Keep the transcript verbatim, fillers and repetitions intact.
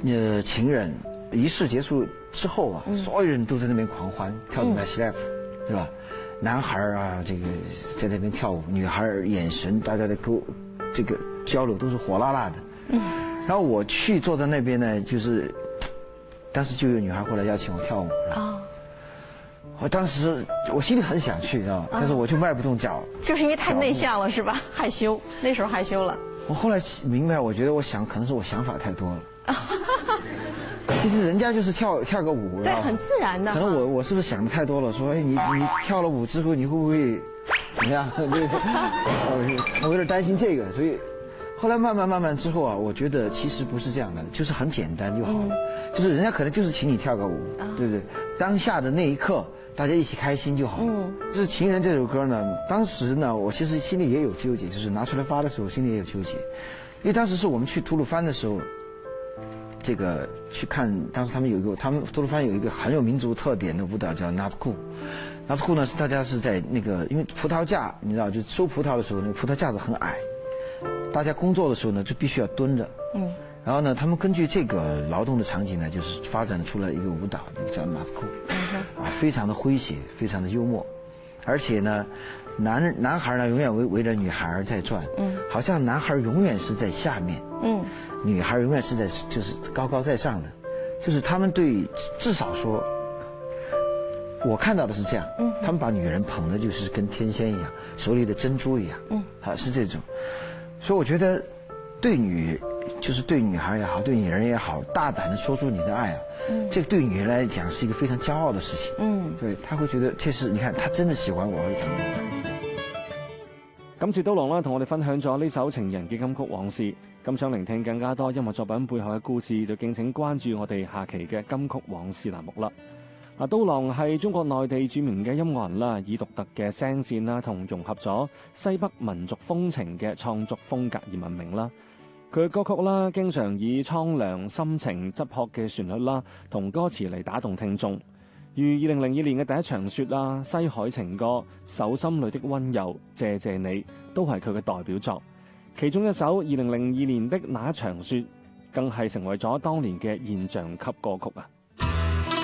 呃情人仪式结束之后啊，嗯、所有人都在那边狂欢，跳 Mass Life，对吧？男孩啊，这个在那边跳舞，女孩眼神，大家的沟这个交流都是火辣辣的。嗯。然后我去坐在那边呢，就是，当时就有女孩过来邀请我跳舞。啊。哦我当时我心里很想去，知道吗？但是我就迈不动脚。 就是因为太内向了，是吧？害羞，那时候害羞了。 我后来明白，我觉得我想可能是我想法太多了。其实人家就是跳跳个舞， 对，很自然的。 可能我我是不是想的太多了？说哎，你你跳了舞之后，你会不会怎么样？我有点担心这个，所以后来慢慢慢慢之后啊，我觉得其实不是这样的，就是很简单就好了。嗯、就是人家可能就是请你跳个舞，啊、对不对？当下的那一刻。大家一起开心就好了。嗯，这是《情人》这首歌呢，当时呢，我其实心里也有纠结，就是拿出来发的时候，心里也有纠结，因为当时是我们去吐鲁番的时候，这个去看，当时他们有一个，他们吐鲁番有一个很有民族特点的舞蹈叫纳兹库，纳兹库呢是大家是在那个，因为葡萄架，你知道，就收葡萄的时候，那个葡萄架子很矮，大家工作的时候呢就必须要蹲着。嗯。然后呢，他们根据这个劳动的场景呢，就是发展出了一个舞蹈，叫纳兹库，啊，非常的诙谐，非常的幽默，而且呢，男男孩呢永远围围着女孩在转，嗯，好像男孩永远是在下面，嗯，女孩永远是在就是高高在上的，就是他们对至少说，我看到的是这样，嗯，他们把女人捧的就是跟天仙一样，手里的珍珠一样，嗯，啊是这种，所以我觉得对女。就是对女孩也好，对女人也好，大膽地說出你的愛啊，嗯，這個對女人來講是一個非常驕傲的事情，嗯，對，她會覺得這是，你看，她真的喜歡我，或者怎麼樣。 感謝刀郎啦，同我哋分享咗呢首情人嘅金曲往事。咁想聆聽更加多音樂作品背後嘅故事，就敬請關注我哋下期嘅金曲往事欄目啦。嗱，刀郎係中國內地著名嘅音樂人啦，以獨特嘅聲線啦，同融合咗西北民族風情嘅創作風格而聞名啦。佢嘅歌曲啦，經常以蒼涼、深情、質樸嘅旋律啦，同歌詞嚟打動聽眾。如二零零二年嘅第一場雪啦、西海情歌、手心裏的溫柔、謝謝你，都係佢嘅代表作。其中一首二零零二年的那一場雪，更係成為咗當年嘅現象級歌曲啊！